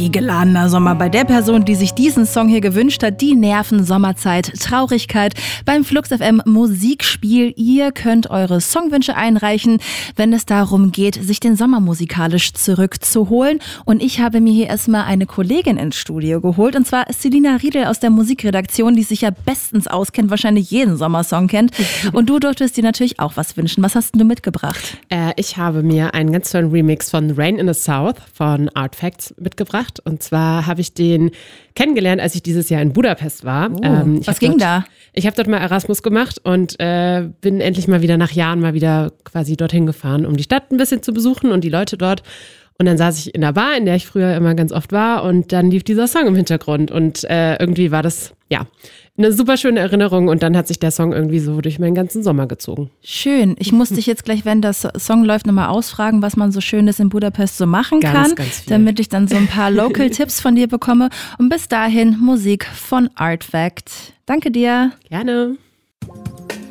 energiegeladener Sommer bei der Person, die sich diesen Song hier gewünscht hat. Die Nerven, Sommerzeit, Traurigkeit beim Flux FM Musikspiel. Ihr könnt eure Songwünsche einreichen, wenn es darum geht, sich den Sommer musikalisch zurückzuholen. Und ich habe mir hier erstmal eine Kollegin ins Studio geholt. Und zwar Selina Riedel aus der Musikredaktion, die sich ja bestens auskennt, wahrscheinlich jeden Sommersong kennt. Und du durftest dir natürlich auch was wünschen. Was hast du mitgebracht? Ich habe mir einen ganz tollen Remix von Rain in the South von Artifacts mitgebracht. Und zwar habe ich den kennengelernt, als ich dieses Jahr in Budapest war. Was ging da? Ich habe dort mal Erasmus gemacht und bin endlich mal wieder nach Jahren mal wieder quasi dorthin gefahren, um die Stadt ein bisschen zu besuchen und die Leute dort. Und dann saß ich in der Bar, in der ich früher immer ganz oft war, und dann lief dieser Song im Hintergrund. Und irgendwie war das, ja, eine super schöne Erinnerung, und dann hat sich der Song irgendwie so durch meinen ganzen Sommer gezogen. Schön. Ich muss dich jetzt gleich, wenn das Song läuft, nochmal ausfragen, was man so Schönes in Budapest so machen kann, ganz viel. Damit ich dann so ein paar Local-Tipps von dir bekomme. Und bis dahin Musik von Artifact. Danke dir. Gerne.